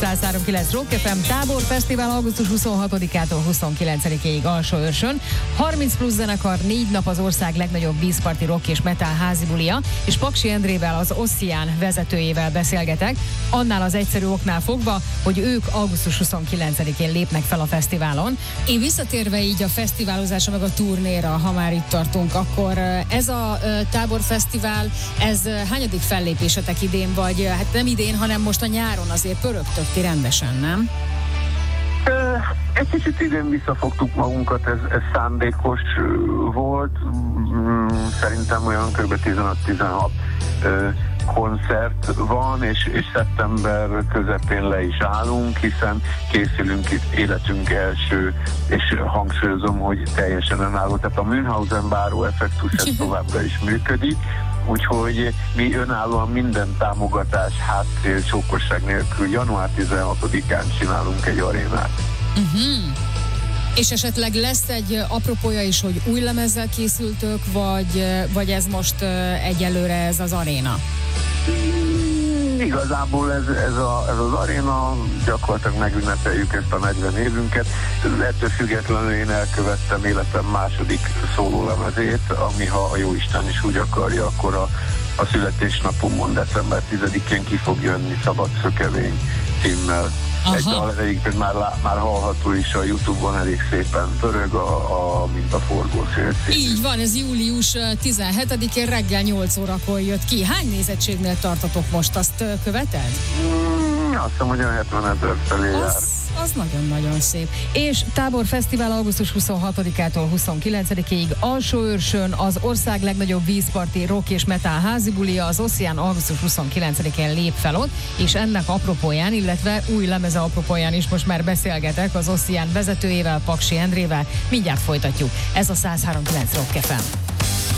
103.9 Rock FM Tábor Fesztivál augusztus 26-ától 29-ig Alsóőrsön. 30 plusz zenekar, 4 nap az ország legnagyobb vízparti rock és metal házibulia, és Paksi Endrével, az Ossian vezetőjével beszélgetek, annál az egyszerű oknál fogva, hogy ők augusztus 29-én lépnek fel a fesztiválon. Én visszatérve így a fesztiválozásra meg a turnéra, ha már itt tartunk, akkor ez a Tábor Fesztivál, ez hányadik fellépésetek idén, vagy hát nem idén, hanem most a nyáron azért pörögtök ti rendesen, nem? Egy kicsit idén visszafogtuk magunkat, ez szándékos volt, szerintem olyan kb. 15-16 koncert van, és szeptember közepén le is állunk, hiszen készülünk itt életünk első, és hangsúlyozom, hogy teljesen önálló, tehát a Münchhausen báró effektus továbbra is működik, úgyhogy mi önállóan minden támogatás, háttér, csókosság nélkül január 16-án csinálunk egy arénát. És esetleg lesz egy apropója is, hogy új lemezzel készültök, vagy ez most egyelőre ez az aréna? Igazából ez az aréna, gyakorlatilag megünnepeljük ezt a 40 évünket. Ettől függetlenül én elkövettem életem második szólólemezét, ami, ha a Jóisten is úgy akarja, akkor a születésnapomon december 10-én ki fog jönni, Szabad Szökevény címmel. Egy dal egyébként már hallható is a YouTube-on, elég szépen pörög, mint a forgószél. Így van, ez július 17-én reggel 8 órakor jött ki. Hány nézettségnél tartotok most, azt követed? Azt hiszem, hogy 70 000 felé jár. Az nagyon-nagyon szép. És Tábor Fesztivál augusztus 26-ától 29-ig Alsóőrsön, az ország legnagyobb vízparti rock és metal házibulia, az Ossian augusztus 29-én lép fel ott, és ennek apropóján, illetve új lemeze apropóján is most már beszélgetek az Ossian vezetőjével, Paksi Endrével. Mindjárt folytatjuk. Ez a 103.9 Rock FM.